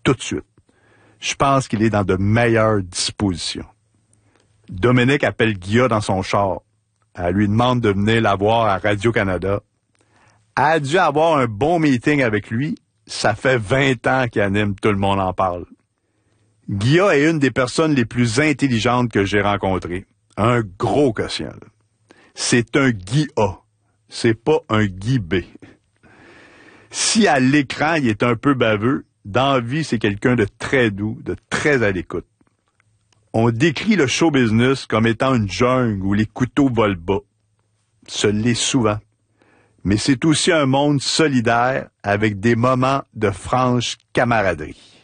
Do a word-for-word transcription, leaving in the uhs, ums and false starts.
tout de suite. Je pense qu'il est dans de meilleures dispositions. Dominique appelle Guilla dans son char. Elle lui demande de venir la voir à Radio-Canada. Elle a dû avoir un bon meeting avec lui. Ça fait vingt ans qu'il anime Tout le monde en parle. Guilla est une des personnes les plus intelligentes que j'ai rencontrées. Un gros quotient. C'est un Guy A. C'est pas un Guy B. Si à l'écran, il est un peu baveux, dans la vie, c'est quelqu'un de très doux, de très à l'écoute. On décrit le show business comme étant une jungle où les couteaux volent bas. Ce l'est souvent. Mais c'est aussi un monde solidaire avec des moments de franche camaraderie.